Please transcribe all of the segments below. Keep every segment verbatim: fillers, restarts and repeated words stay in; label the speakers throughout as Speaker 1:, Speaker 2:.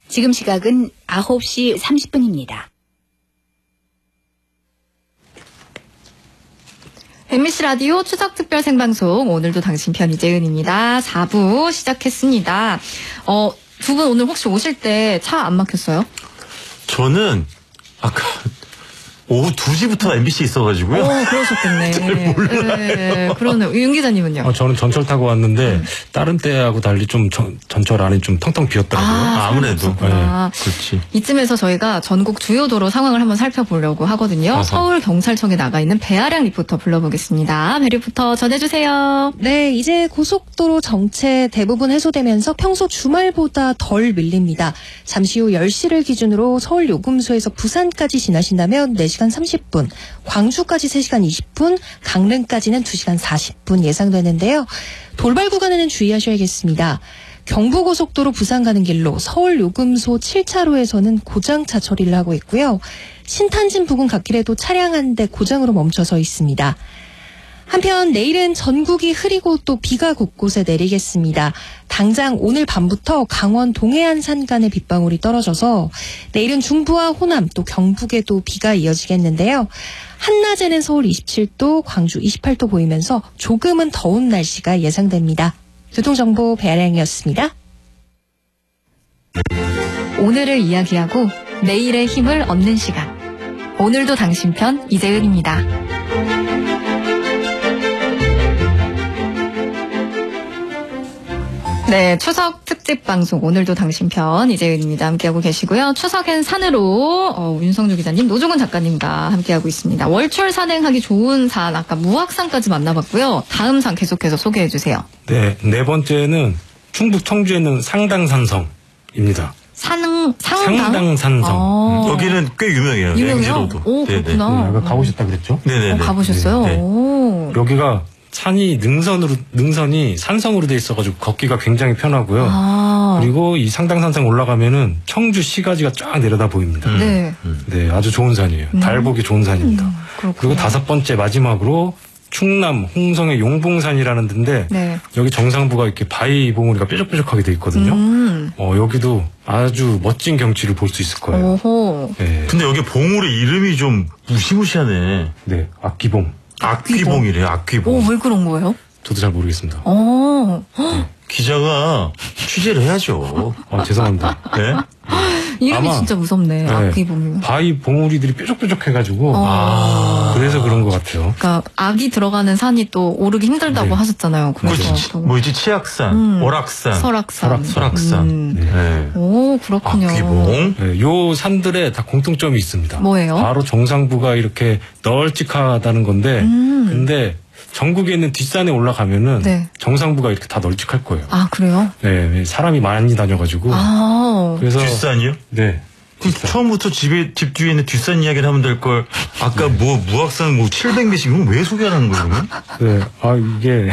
Speaker 1: 지금 시각은 아홉 시 삼십 분입니다.
Speaker 2: 엠비씨 라디오 추석 특별 생방송, 오늘도 당신 편 이재은입니다. 사 부 시작했습니다. 어, 두 분 오늘 혹시 오실 때 차 안 막혔어요?
Speaker 3: 저는 아까 오후 두 시부터 엠비씨 있어가지고요.
Speaker 2: 어, 그러셨겠네.
Speaker 3: 잘 몰라요.
Speaker 2: 네, 그러네요. 윤 기자님은요?
Speaker 4: 어, 저는 전철 타고 왔는데 음. 다른 때하고 달리 좀 전, 전철 안이 좀 텅텅 비었더라고요.
Speaker 2: 아,
Speaker 3: 아무래도.
Speaker 4: 네.
Speaker 3: 그렇지.
Speaker 2: 이쯤에서 저희가 전국 주요 도로 상황을 한번 살펴보려고 하거든요. 아하. 서울 경찰청에 나가 있는 배아량 리포터 불러보겠습니다. 배 리포터 전해주세요.
Speaker 5: 네, 이제 고속도로 정체 대부분 해소되면서 평소 주말보다 덜 밀립니다. 잠시 후 열 시를 기준으로 서울 요금소에서 부산까지 지나신다면 네 시간 삼십 분, 광주까지 세 시간 이십 분, 강릉까지는 두 시간 사십 분 예상되는데요. 돌발 구간에는 주의하셔야겠습니다. 경부고속도로 부산 가는 길로 서울 요금소 칠 차로에서는 고장차 처리를 하고 있고요. 신탄진 부근 갓길에도 차량 한 대 고장으로 멈춰서 있습니다. 한편 내일은 전국이 흐리고 또 비가 곳곳에 내리겠습니다. 당장 오늘 밤부터 강원 동해안 산간에 빗방울이 떨어져서 내일은 중부와 호남 또 경북에도 비가 이어지겠는데요. 한낮에는 서울 이십칠 도, 광주 이십팔 도 보이면서 조금은 더운 날씨가 예상됩니다. 교통정보 배아량이었습니다.
Speaker 2: 오늘을 이야기하고 내일의 힘을 얻는 시간. 오늘도 당신 편 이재은입니다. 네, 추석 특집 방송 오늘도 당신 편 이재은입니다. 함께하고 계시고요. 추석엔 산으로 어, 윤성주 기자님, 노종훈 작가님과 함께하고 있습니다. 월출 산행하기 좋은 산, 아까 무악산까지 만나봤고요. 다음 산 계속해서 소개해 주세요.
Speaker 4: 네, 네 번째는 충북 청주에 있는 상당산성입니다.
Speaker 2: 산, 상당?
Speaker 4: 상당산성.
Speaker 2: 아.
Speaker 3: 여기는 꽤 유명해요.
Speaker 2: 유명해요?
Speaker 3: 여행지로도.
Speaker 2: 오, 그렇구나.
Speaker 4: 네, 아까 가보셨다 그랬죠?
Speaker 3: 네네.
Speaker 2: 어, 가보셨어요?
Speaker 3: 네.
Speaker 2: 오.
Speaker 4: 여기가 산이 능선으로, 능선이 산성으로 돼 있어가지고 걷기가 굉장히 편하고요.
Speaker 2: 아.
Speaker 4: 그리고 이 상당산성 올라가면은 청주 시가지가 쫙 내려다 보입니다.
Speaker 3: 음.
Speaker 2: 네.
Speaker 4: 네, 아주 좋은 산이에요.
Speaker 2: 음.
Speaker 4: 달 보기 좋은 산입니다.
Speaker 2: 음,
Speaker 4: 그리고 다섯 번째 마지막으로 충남 홍성의 용봉산이라는 데인데
Speaker 2: 네.
Speaker 4: 여기 정상부가 이렇게 바위 봉우리가 뾰족뾰족하게 돼 있거든요.
Speaker 2: 음.
Speaker 4: 어, 여기도 아주 멋진 경치를 볼 수 있을 거예요.
Speaker 2: 오호.
Speaker 4: 네.
Speaker 3: 근데 여기 봉우리 이름이 좀 무시무시하네.
Speaker 4: 네, 악기봉.
Speaker 3: 악귀봉이래요, 악귀봉.
Speaker 2: 오, 왜 그런 거예요?
Speaker 4: 저도 잘 모르겠습니다.
Speaker 2: 어.
Speaker 3: 기자가 취재를 해야죠.
Speaker 4: 아, 죄송합니다.
Speaker 3: 네?
Speaker 2: 이름이
Speaker 4: 아마,
Speaker 2: 진짜 무섭네.
Speaker 4: 네.
Speaker 2: 악귀 보면.
Speaker 4: 바위 봉우리들이 뾰족뾰족해가지고
Speaker 2: 어.
Speaker 3: 아.
Speaker 4: 그래서 그런 것 같아요.
Speaker 2: 그러니까 악이 들어가는 산이 또 오르기 힘들다고
Speaker 4: 네.
Speaker 2: 하셨잖아요. 그래서
Speaker 3: 뭐, 뭐지? 치악산,
Speaker 2: 음.
Speaker 3: 오락산,
Speaker 2: 설악산.
Speaker 3: 설악산.
Speaker 2: 음.
Speaker 4: 네.
Speaker 3: 네.
Speaker 2: 오, 그렇군요.
Speaker 3: 악귀봉.
Speaker 4: 네, 요 산들에 다 공통점이 있습니다.
Speaker 2: 뭐예요?
Speaker 4: 바로 정상부가 이렇게 널찍하다는 건데,
Speaker 2: 음.
Speaker 4: 근데 전국에 있는 뒷산에 올라가면은
Speaker 2: 네.
Speaker 4: 정상부가 이렇게 다 널찍할 거예요.
Speaker 2: 아, 그래요?
Speaker 4: 네, 사람이 많이 다녀가지고.
Speaker 2: 아.
Speaker 4: 그래서
Speaker 3: 뒷산이요?
Speaker 4: 네.
Speaker 3: 그럼 처음부터 집에, 집 뒤에 있는 뒷산 이야기를 하면 될 걸, 아까 뭐, 무악산 뭐 칠백 미씩, 이건 왜 소개하는 거예요, 그러면?
Speaker 4: 네, 아, 이게.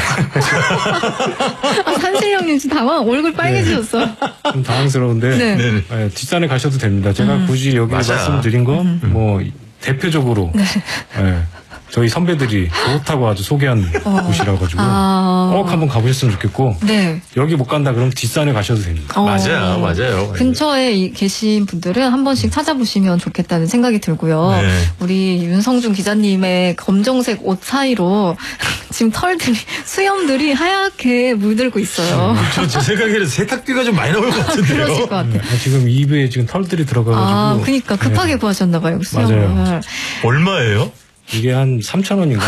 Speaker 2: 아, 산신령님 지금 당황, 얼굴 빨개지셨어.
Speaker 4: 좀 당황스러운데.
Speaker 2: 네.
Speaker 3: 네네.
Speaker 4: 네, 뒷산에 가셔도 됩니다. 제가
Speaker 2: 음.
Speaker 4: 굳이 여기
Speaker 3: 맞아.
Speaker 4: 말씀드린 거, 뭐, 대표적으로.
Speaker 2: 네.
Speaker 4: 네, 저희 선배들이 좋다고 아주 소개한 곳이라 가지고
Speaker 2: 아.
Speaker 4: 꼭 한번 가보셨으면 좋겠고,
Speaker 2: 네.
Speaker 4: 여기 못 간다 그러면 뒷산에 가셔도 됩니다.
Speaker 2: 어.
Speaker 3: 맞아요, 맞아요.
Speaker 2: 근처에 이- 계신 분들은 한 번씩 찾아보시면 좋겠다는 생각이 들고요.
Speaker 3: 네.
Speaker 2: 우리 윤성준 기자님의 검정색 옷 사이로 지금 털들이, 수염들이 하얗게 물들고 있어요.
Speaker 3: 저, 제 생각에는 세탁비가 좀 많이 나올 것 같은데요.
Speaker 2: 그러실 것 같아요.
Speaker 4: 아, 지금 입에 지금 털들이 들어가가지고.
Speaker 2: 아, 그니까 급하게
Speaker 4: 네,
Speaker 2: 구하셨나봐요, 그 수염을.
Speaker 4: 맞아요.
Speaker 3: 얼마예요?
Speaker 4: 이게 한 삼천 원인가?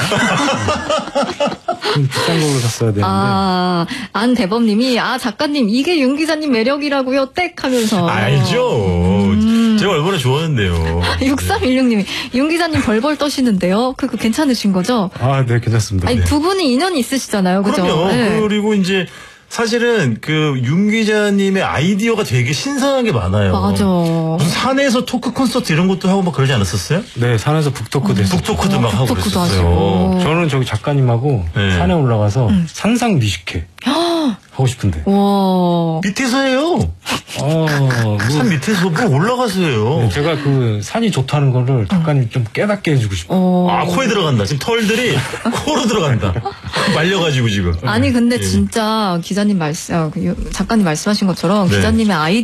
Speaker 4: 좀 비싼 걸로 샀어야 되는데.
Speaker 2: 아, 안대범님이, 아, 작가님, 이게 윤 기자님 매력이라고요, 땡 하면서.
Speaker 3: 알죠.
Speaker 2: 음.
Speaker 3: 제가 얼마나 좋아하는데요.
Speaker 2: 육삼일육님이, 윤 기자님 벌벌 떠시는데요? 그거 괜찮으신 거죠?
Speaker 4: 아, 네, 괜찮습니다.
Speaker 2: 아니,
Speaker 4: 네.
Speaker 2: 두 분이 인연이 있으시잖아요, 그죠?
Speaker 3: 그럼요.
Speaker 2: 네.
Speaker 3: 그리고 이제 사실은 그 윤 기자님의 아이디어가 되게 신선한 게 많아요.
Speaker 2: 맞아.
Speaker 3: 무슨 산에서 토크 콘서트 이런 것도 하고 막 그러지 않았었어요?
Speaker 4: 네, 산에서 북토크 됐어요.
Speaker 3: 북토크도
Speaker 2: 어,
Speaker 3: 막 하고
Speaker 2: 북토크도
Speaker 3: 그랬었어요.
Speaker 2: 하시고.
Speaker 4: 저는 저기 작가님하고
Speaker 3: 네.
Speaker 4: 산에 올라가서 산상 미식회 하고 싶은데.
Speaker 2: 와.
Speaker 3: 밑에서 해요.
Speaker 4: 어, 뭐,
Speaker 3: 산 밑에서 뭐 올라가서 해요.
Speaker 4: 네, 제가 그 산이 좋다는 거를 작가님 좀 깨닫게 해주고 싶어요.
Speaker 2: 어.
Speaker 3: 아, 코에 들어간다. 지금 털들이 코로 들어간다. 말려가지고 지금.
Speaker 2: 아니 근데
Speaker 3: 예.
Speaker 2: 진짜 기자님 말씀, 아, 그 유- 작가님 말씀하신 것처럼
Speaker 3: 네.
Speaker 2: 기자님의